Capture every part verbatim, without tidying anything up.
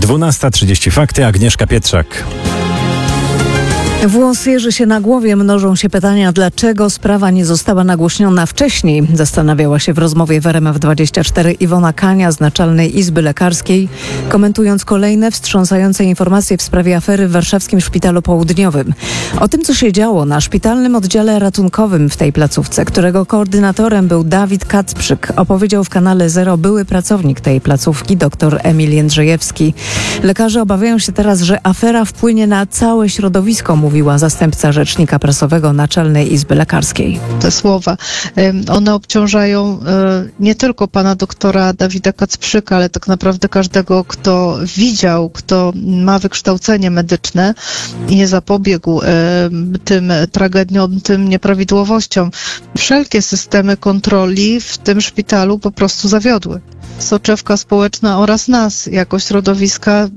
dwunasta trzydzieści fakty, Agnieszka Pietrzak. Włos jeży się na głowie, mnożą się pytania, dlaczego sprawa nie została nagłośniona wcześniej. Zastanawiała się w rozmowie w R M F dwadzieścia cztery Iwona Kania z Naczelnej Izby Lekarskiej, komentując kolejne wstrząsające informacje w sprawie afery w warszawskim Szpitalu Południowym. O tym, co się działo na szpitalnym oddziale ratunkowym w tej placówce, którego koordynatorem był Dawid Kacprzyk, opowiedział w kanale Zero były pracownik tej placówki, dr Emil Jędrzejewski. Lekarze obawiają się teraz, że afera wpłynie na całe środowisko, mówiła zastępca rzecznika prasowego Naczelnej Izby Lekarskiej. Te słowa, one obciążają nie tylko pana doktora Dawida Kacprzyka, ale tak naprawdę każdego, kto widział, kto ma wykształcenie medyczne i nie zapobiegł tym tragediom, tym nieprawidłowościom. Wszelkie systemy kontroli w tym szpitalu po prostu zawiodły. Soczewka społeczna oraz nas jako środowiska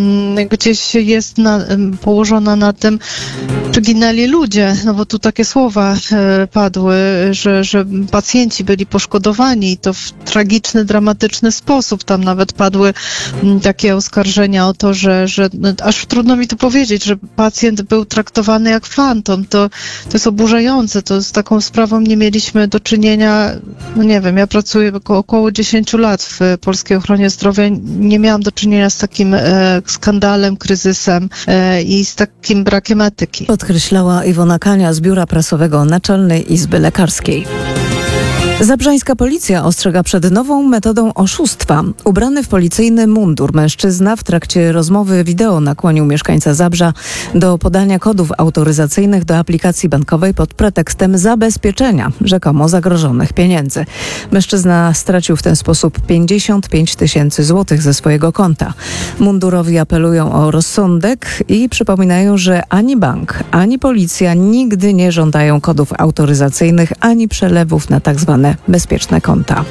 gdzieś jest na, położona na tym, czy ginęli ludzie, no bo tu takie słowa e, padły, że, że pacjenci byli poszkodowani i to w tragiczny, dramatyczny sposób. Tam nawet padły m, takie oskarżenia o to, że, że no, aż trudno mi to powiedzieć, że pacjent był traktowany jak fantom. To, to jest oburzające, to z taką sprawą nie mieliśmy do czynienia, no nie wiem, ja pracuję około, około dziesięć lat w polskiej ochronie zdrowia, nie miałam do czynienia z takim e, skandalem, kryzysem e, i z takim brakiem etyki. Podkreślała Iwona Kania z Biura Prasowego Naczelnej Izby Lekarskiej. Zabrzańska policja ostrzega przed nową metodą oszustwa. Ubrany w policyjny mundur mężczyzna w trakcie rozmowy wideo nakłonił mieszkańca Zabrza do podania kodów autoryzacyjnych do aplikacji bankowej pod pretekstem zabezpieczenia rzekomo zagrożonych pieniędzy. Mężczyzna stracił w ten sposób pięćdziesiąt pięć tysięcy złotych ze swojego konta. Mundurowi apelują o rozsądek i przypominają, że ani bank, ani policja nigdy nie żądają kodów autoryzacyjnych, ani przelewów na tak zwane bezpieczne konta.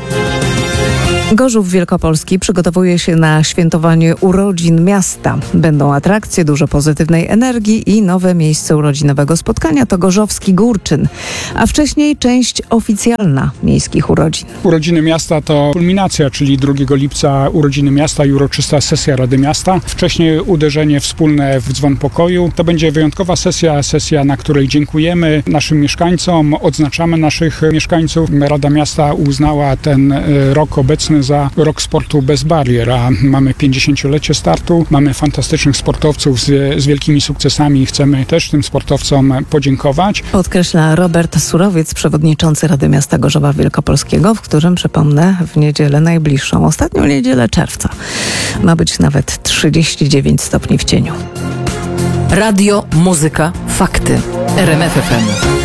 Gorzów Wielkopolski przygotowuje się na świętowanie urodzin miasta. Będą atrakcje, dużo pozytywnej energii i nowe miejsce urodzinowego spotkania to Gorzowski Górczyn, a wcześniej część oficjalna miejskich urodzin. Urodziny miasta to kulminacja, czyli drugiego lipca urodziny miasta i uroczysta sesja Rady Miasta. Wcześniej uderzenie wspólne w dzwon pokoju. To będzie wyjątkowa sesja, sesja, na której dziękujemy naszym mieszkańcom, odznaczamy naszych mieszkańców. Rada Miasta uznała ten rok obecny za rok sportu bez barier, a mamy pięćdziesięciolecie startu, mamy fantastycznych sportowców z, z wielkimi sukcesami i chcemy też tym sportowcom podziękować. Podkreśla Robert Surowiec, przewodniczący Rady Miasta Gorzowa Wielkopolskiego, w którym, przypomnę, w niedzielę najbliższą, ostatnią niedzielę czerwca, ma być nawet trzydzieści dziewięć stopni w cieniu. Radio, muzyka, fakty. R M F F M.